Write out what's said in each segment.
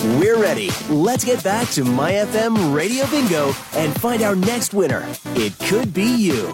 We're ready. Let's get back to My FM Radio Bingo and find our next winner. It could be you.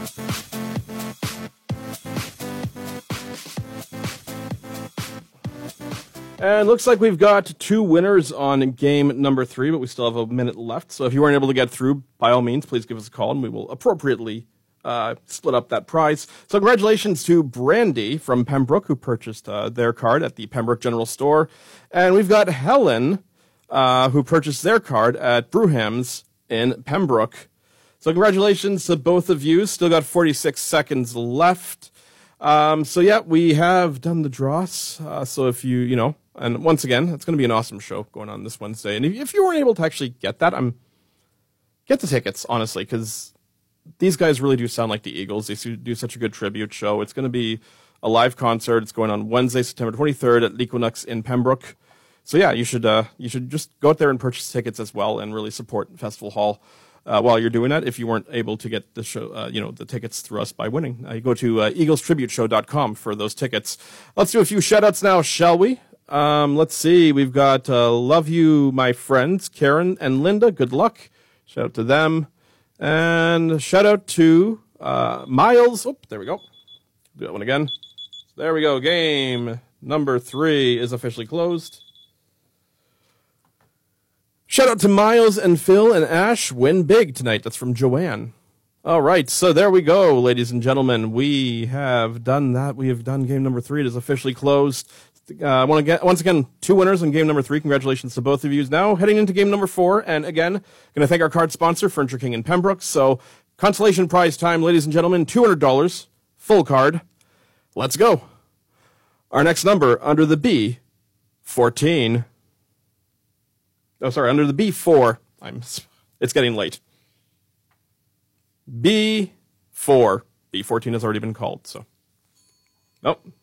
And looks like we've got 2 winners on game number 3, but we still have a minute left. So if you weren't able to get through, by all means, please give us a call, and we will appropriately split up that prize. So congratulations to Brandy from Pembroke, who purchased their card at the Pembroke General Store. And we've got Helen, who purchased their card at Brewham's in Pembroke. So congratulations to both of you. Still got 46 seconds left. So yeah, we have done the draws. So if you know, and once again, it's going to be an awesome show going on this Wednesday. And if you weren't able to actually get that, get the tickets, honestly, because these guys really do sound like the Eagles. They do such a good tribute show. It's going to be a live concert. It's going on Wednesday, September 23rd at L'Equinox in Pembroke. So yeah, you should just go out there and purchase tickets as well and really support Festival Hall. While you're doing that, if you weren't able to get the show, the tickets through us by winning, you go to eaglestributeshow.com for those tickets. Let's do a few shout-outs now, shall we? Let's see. We've got Love You, My Friends, Karen and Linda. Good luck. Shout out to them. And shout out to Miles. Oh, there we go. Do that one again. There we go. Game number 3 is officially closed. Shout out to Miles and Phil and Ash. Win big tonight. That's from Joanne. All right, so there we go, ladies and gentlemen. We have done that. We have done game number 3. It is officially closed. I want to get, once again, 2 winners in game number 3. Congratulations to both of you. Now heading into game number 4, and again, going to thank our card sponsor, Furniture King in Pembroke. So consolation prize time, ladies and gentlemen, $200, full card. Let's go. Our next number under the B, 14. Oh, sorry, under the B4. It's getting late. B4. B14 has already been called, so. Nope.